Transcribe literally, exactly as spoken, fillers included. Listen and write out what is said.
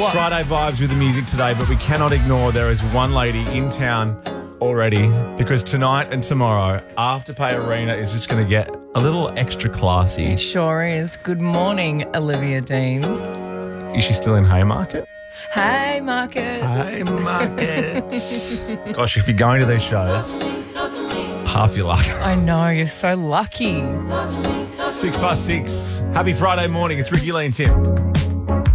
What? Friday vibes with the music today, but we cannot ignore there is one lady in town already because tonight and tomorrow, Afterpay Arena is just going to get a little extra classy. It sure is. Good morning, Olivia Dean. Is she still in Haymarket? Hey, Market. Haymarket. Gosh, if you're going to these shows, half your luck. I know, you're so lucky. Six past six. Happy Friday morning. It's Ricky Lee and Tim.